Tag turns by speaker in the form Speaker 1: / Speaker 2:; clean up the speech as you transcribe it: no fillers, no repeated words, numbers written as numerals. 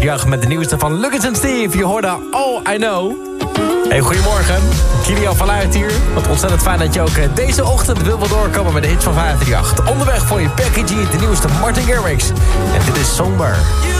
Speaker 1: 538 met de nieuwste van Lucas en Steve. Je hoorde All I Know. Hey, goedemorgen. Kilian van Luijt hier. Wat ontzettend fijn dat je ook deze ochtend wil doorkomen met de hits van 538. Onderweg voor je Becky G, de nieuwste Martin Garrix. En dit is Somber.